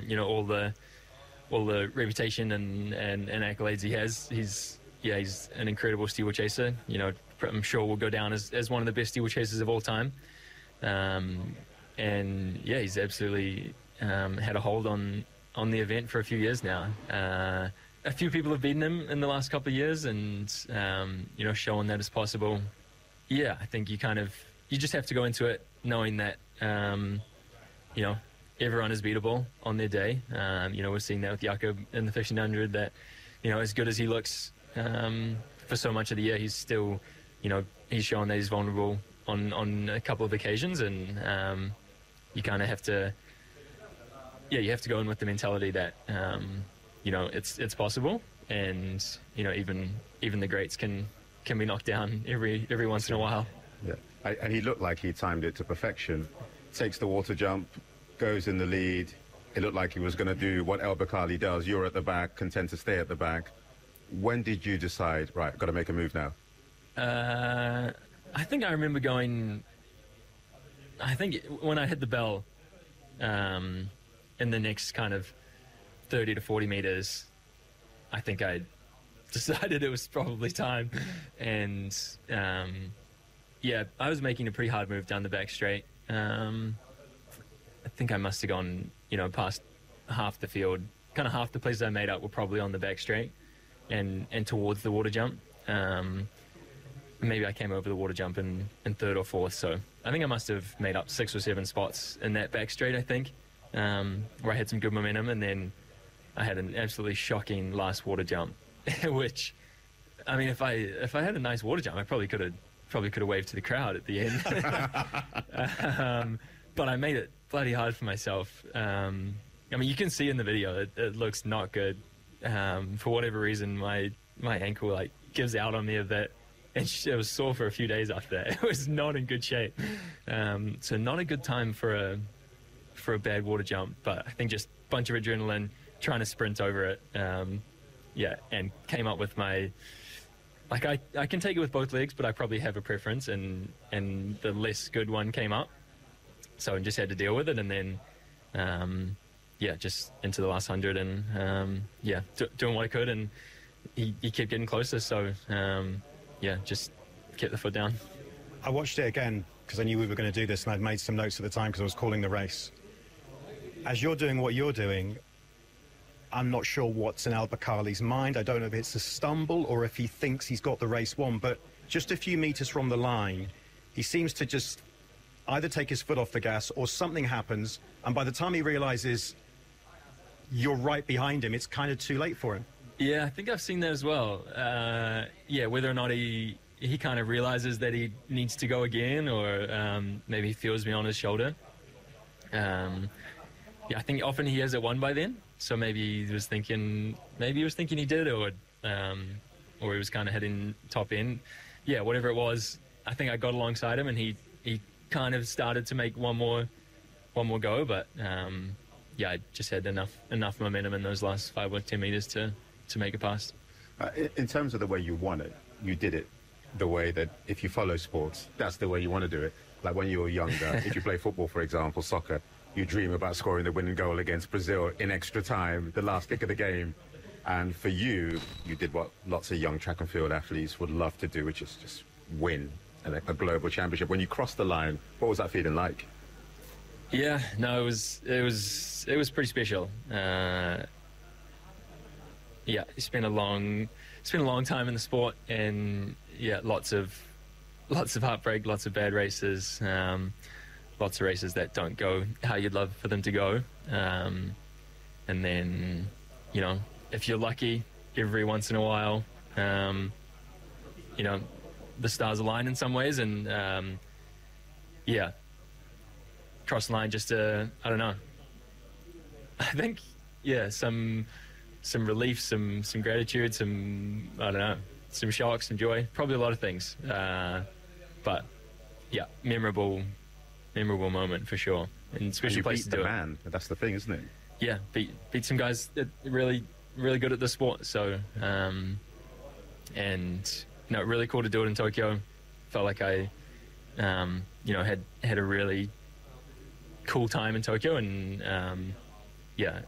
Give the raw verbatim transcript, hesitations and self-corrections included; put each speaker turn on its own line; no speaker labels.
you know, all the all the reputation and, and, and accolades he has. He's yeah, he's an incredible steeple-chaser. You know, I'm sure will go down as, as one of the best steeple-chasers of all time. Um, and yeah, he's absolutely um, had a hold on on the event for a few years now. Uh, a few people have beaten him in the last couple of years, and um, you know, showing that it's possible. Yeah, I think you kind of you just have to go into it knowing that um, you know, everyone is beatable on their day. Um, you know, we're seeing that with Jakob in the fifteen hundred. That, you know, as good as he looks um, for so much of the year, he's still, you know, he's shown that he's vulnerable on on a couple of occasions, and um, you kind of have to, yeah, you have to go in with the mentality that um, you know, it's it's possible, and you know, even even the greats can can be knocked down every every once in a while.
Yeah, I, and he looked like he timed it to perfection. Takes the water jump, goes in the lead. It looked like he was going to do what El Bakkali does. You're at the back, content to stay at the back. When did you decide, right, got to make a move now?
Uh, I think I remember going, I think when I hit the bell, um, in the next kind of thirty to forty meters, I think I decided it was probably time. And um, yeah, I was making a pretty hard move down the back straight. Um, I think I must have gone, you know, past half the field. Kind of half the places I made up were probably on the back straight and, and towards the water jump. Um, maybe I came over the water jump in, in third or fourth. So I think I must have made up six or seven spots in that back straight, I think, um, where I had some good momentum. And then I had an absolutely shocking last water jump, which, I mean, if I if I had a nice water jump, I probably could have probably could have waved to the crowd at the end. um, but I made it bloody hard for myself. Um, I mean, you can see in the video, it, it looks not good. Um, for whatever reason, my my ankle like gives out on me a bit, and it was sore for a few days after that. It was not in good shape. Um, so not a good time for a for a bad water jump. But I think just a bunch of adrenaline, trying to sprint over it. Um, yeah, and came up with my. Like, I, I can take it with both legs, but I probably have a preference, and, and the less good one came up. So I just had to deal with it, and then, um, yeah, just into the last hundred, and, um, yeah, do, doing what I could, and he, he kept getting closer, so, um, yeah, just kept the foot down.
I watched it again, because I knew we were going to do this, and I'd made some notes at the time because I was calling the race. As you're doing what you're doing, I'm not sure what's in El Bakkali's mind. I don't know if it's a stumble or if he thinks he's got the race won, but just a few meters from the line, he seems to just either take his foot off the gas or something happens, and by the time he realizes you're right behind him, it's kind of too late for him.
Yeah, I think I've seen that as well. Uh, yeah, whether or not he he kind of realizes that he needs to go again, or um, maybe he feels me on his shoulder. Um, yeah, I think often he has it won by then. So maybe he was thinking, maybe he was thinking he did, or um, or he was kind of heading top end. Yeah, whatever it was, I think I got alongside him, and he, he kind of started to make one more one more go. But um, yeah, I just had enough enough momentum in those last five or ten meters to to make it past.
Uh, in, in terms of the way you won it, you did it the way that if you follow sports, that's the way you want to do it. Like when you were younger, if you play football, for example, soccer. You dream about scoring the winning goal against Brazil in extra time, the last kick of the game. And for you, you did what lots of young track and field athletes would love to do, which is just win a, a global championship. When you crossed the line, what was that feeling like?
Yeah, no, it was it was it was pretty special. Uh, yeah, it's been a long it's been a long time in the sport, and yeah, lots of lots of heartbreak, lots of bad races. Um, Lots of races that don't go how you'd love for them to go. Um, and then, you know, if you're lucky, every once in a while, um, you know, the stars align in some ways. And, um, yeah, cross the line just to, I don't know. I think, yeah, some some relief, some, some gratitude, some, I don't know, some shock, some joy. Probably a lot of things. Uh, but, yeah, memorable... memorable moment for sure, and special place to do it.
Man, that's the thing, isn't it?
Yeah, beat beat some guys that are really really good at the sport. So, um, and you know, really cool to do it in Tokyo. Felt like I, um, you know, had had a really cool time in Tokyo, and um, yeah,